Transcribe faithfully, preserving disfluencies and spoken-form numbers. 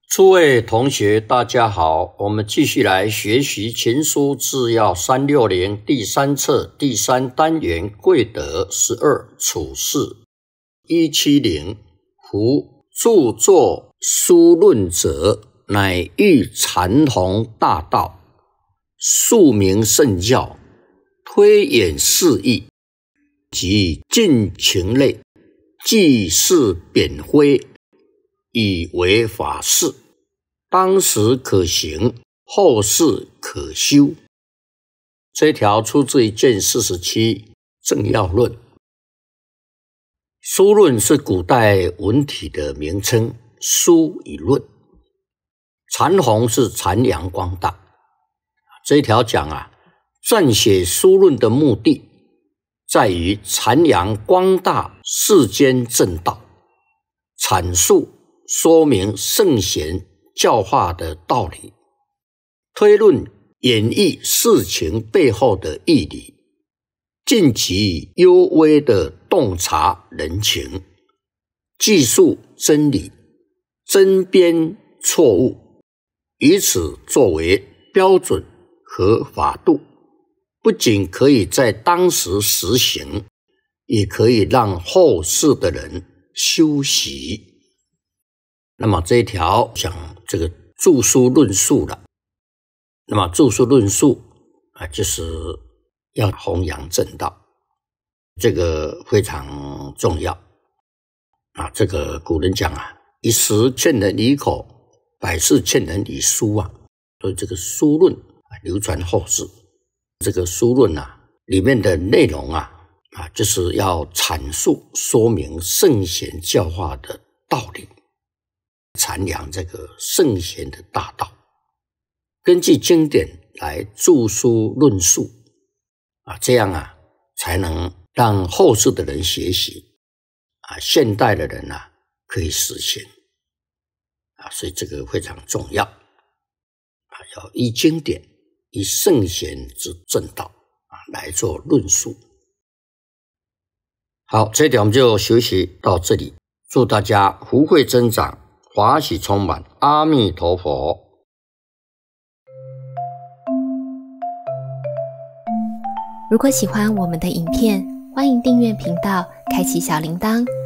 诸位同学大家好，我们继续来学习情书治要三六零第三册第三单元贵德十二处事。一七零夫著作书论者，乃欲阐弘大道，述明圣教，推演事义，及尽情类，济世贬徽，以为法事，当时可行，后世可修。这条出自于卷四十七正要论。书论是古代文体的名称，书与论。阐弘是阐扬光大。这一条讲啊，撰写书论的目的在于阐扬光大世间正道，阐述说明圣贤教化的道理，推论演绎事情背后的义理，尽其幽微的洞察人情，记述真理，针砭错误，以此作为标准和法度，不仅可以在当时实行，也可以让后世的人修习。那么这一条讲这个著书论述了，那么著书论述啊，就是要弘扬正道，这个非常重要啊。这个古人讲啊，一时劝人以口，百世劝人以书啊，所以这个书论啊流传后世。这个书论啊里面的内容啊啊，就是要阐述说明圣贤教化的道理，阐扬这个圣贤的大道，根据经典来著书论述啊，这样啊才能让后世的人学习啊，现代的人啊可以实行啊，所以这个非常重要啊，要依经典，依圣贤之正道啊来做论述。好，这一点我们就学习到这里，祝大家福慧增长，华喜充满，阿弥陀佛。 如果喜欢我们的影片，欢迎订阅频道，开启小铃铛，